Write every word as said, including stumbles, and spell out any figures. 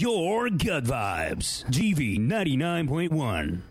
your gut vibes. G V ninety-nine point one.